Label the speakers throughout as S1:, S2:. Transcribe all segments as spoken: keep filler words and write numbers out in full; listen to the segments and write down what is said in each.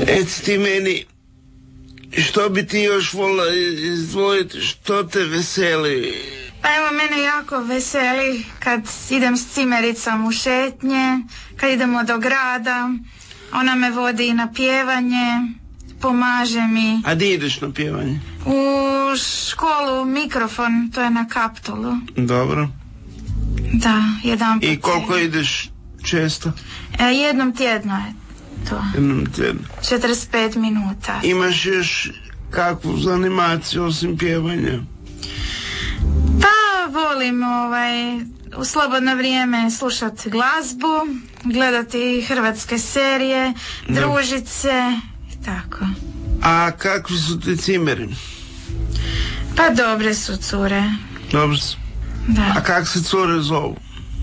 S1: Reci ti meni, što bi ti još volila izdvojiti, što te veseli?
S2: Pa evo, mene jako veseli kad idem s cimericom u šetnje, kad idemo do grada, ona me vodi na pjevanje, pomaže mi.
S1: A di ideš na pjevanje?
S2: U školu Mikrofon, to je na Kaptolu.
S1: Dobro.
S2: Da, jedan put.
S1: I koliko ideš često?
S2: E, jednom tjedno je to.
S1: Jednom tjedno.
S2: četrdeset pet minuta.
S1: Imaš još kakvu zanimaciju osim pjevanja?
S2: Pa volim ovaj, u slobodno vrijeme slušati glazbu, gledati hrvatske serije, da. Družit se i tako.
S1: A kakvi su ti cimeri?
S2: Pa dobre su cure.
S1: Dobre su.
S2: Da.
S1: A kak se cure zovu?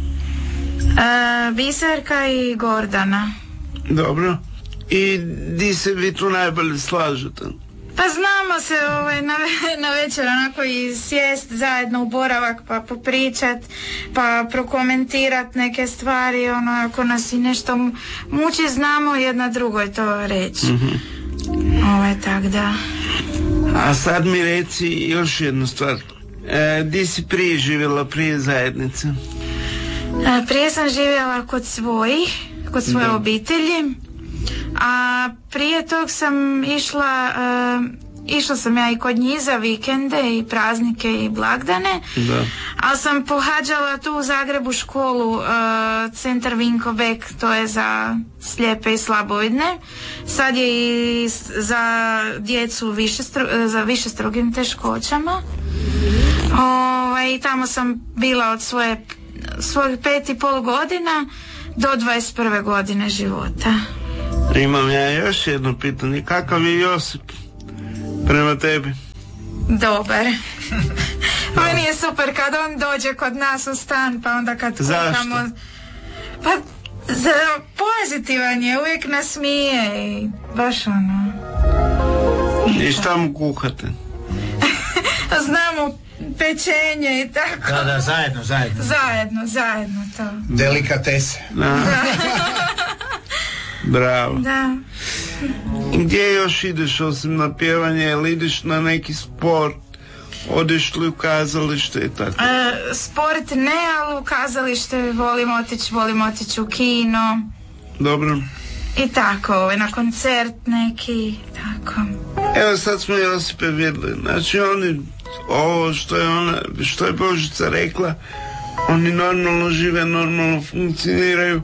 S2: E, Biserka i Gordana.
S1: Dobro. I di se vi tu najbolje slažete?
S2: Pa znamo se ovaj, na, na večer onako i sjest zajedno u boravak pa popričat, pa prokomentirat neke stvari, ono, ako nas i nešto muči, znamo jedna drugoj to reći. Mm-hmm. Ovaj, tak da.
S1: A sad mi reci još jednu stvar. E, di si prije živjela, prije zajednice?
S2: E, prije sam živjela kod svojih, kod svoje da. obitelji. A prije tog sam išla, uh, išla sam ja i kod njih za vikende i praznike i blagdane, da. Ali sam pohađala tu u Zagrebu školu, uh, Centar Vinko Bek, to je za slijepe i slabovidne. Sad je i za djecu višestru, za višestrukim teškoćama. O, i tamo sam bila od svoje, svojih pet i pol godina do dvadeset prve godine života.
S1: Imam ja još jedno pitanje. Kakav je Josip prema tebi?
S2: Dobar. Meni je super kad on dođe kod nas u stan, pa onda kad
S1: Zašto?
S2: kuhamo... Pa za, pozitivan je, uvijek nas smije i baš ono...
S1: I šta mu kuhate?
S2: Znamo pečenje i tako.
S3: Da, da, zajedno, zajedno.
S2: Zajedno, zajedno to.
S3: Delikatese.
S1: Da. Bravo.
S2: Da.
S1: Gdje još ideš osim na pjevanje, ili ideš na neki sport, odeš li u kazalište i tako?
S2: E, sport ne, ali u kazalište volim otići, volim otići u kino.
S1: Dobro.
S2: I tako, na koncert neki, tako.
S1: Evo sad smo Josipe vidjeli, znači oni, ovo što je ona, što je Božica rekla, oni normalno žive, normalno funkcioniraju.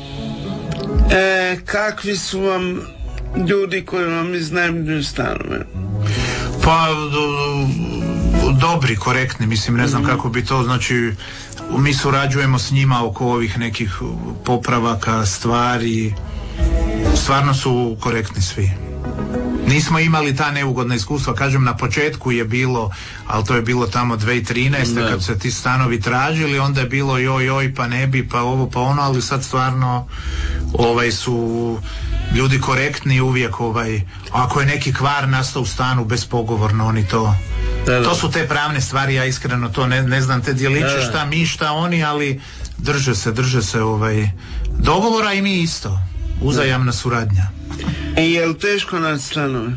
S1: E, kakvi su vam ljudi koji vam iznajmljuju stanove?
S3: Pa do, dobri, korektni, mislim, ne znam mm-hmm. kako bi to, znači mi surađujemo s njima oko ovih nekih popravaka, stvari, stvarno su korektni svi. Nismo imali ta neugodna iskustva, kažem, na početku je bilo, ali to je bilo tamo dvije tisuće trinaeste kad se ti stanovi tražili, onda je bilo joj joj pa ne bi, pa ovo pa ono, ali sad stvarno ovaj su ljudi korektni uvijek, ovaj, ako je neki kvar nastao u stanu bezpogovorno, oni to da, da. To su te pravne stvari, ja iskreno to ne, ne znam te djeliće šta mi, šta oni, ali drže se, drže se ovaj dogovora i mi isto, uzajamna suradnja.
S1: E, je li teško naći stanove?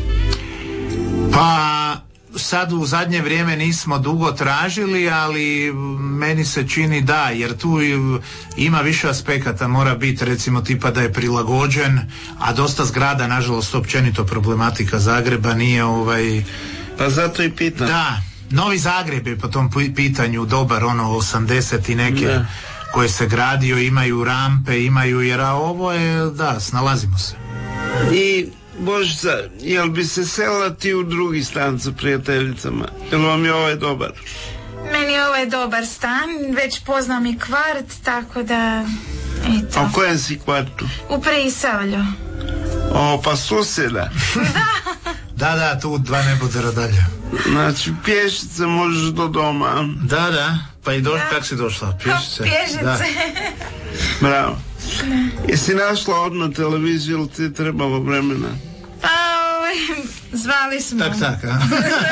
S3: Pa sad u zadnje vrijeme nismo dugo tražili, ali meni se čini da, jer tu ima više aspekata, mora biti recimo tipa da je prilagođen, a dosta zgrada, nažalost, općenito problematika Zagreba nije ovaj...
S1: Pa zato i pitam.
S3: Da, Novi Zagreb je po tom pitanju dobar, ono osamdeset i neke da. Koje se gradio, imaju rampe, imaju, jer a ovo je, da, snalazimo se.
S1: I Božica, jel bi se selila ti u drugi stan sa prijateljicama? Jel vam je ovaj dobar?
S2: Meni je ovaj dobar stan, već poznam i kvart, tako da... Eto.
S1: A u kojem si kvartu?
S2: U Prisavlju.
S1: O, pa susjeda.
S3: Da, da, tu dva nebodera dalje.
S1: Znači, pješice možeš do doma.
S3: Da, da, pa i došla, kak si došla? Pješice.
S2: Pješice.
S3: Da.
S1: Bravo. Jesi našla odmah televiziju ili ti je trebalo vremena?
S2: Pa, ovaj, zvali smo.
S3: Tak, tak, a?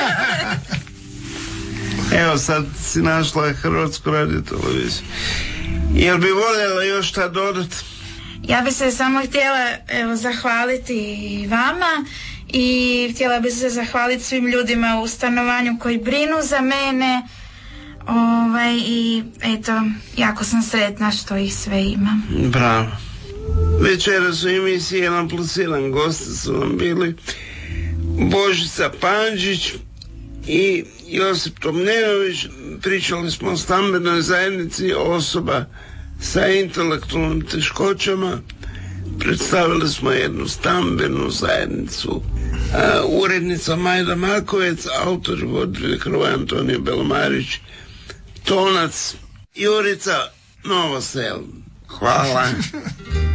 S1: Evo sad si našla Hrvatsku radio televiziju. Jel bi voljela još šta dodat?
S2: Ja bi se samo htjela evo, zahvaliti i vama i htjela bi se zahvaliti svim ljudima u stanovanju koji brinu za mene. Ovaj, i eto, jako sam sretna što ih sve imam.
S1: Bravo. Večeras u emisiji jedan plus jedan gosti su vam bili Božica Panđić i Josip Tomljenović. Pričali smo o stambenoj zajednici osoba sa intelektualnim teškoćama. Predstavili smo jednu stambenu zajednicu. A, urednica Majda Makovec, autor voditelj Hrvoje Antonije Belomarić, tonac Jurica Novosel. Hvala.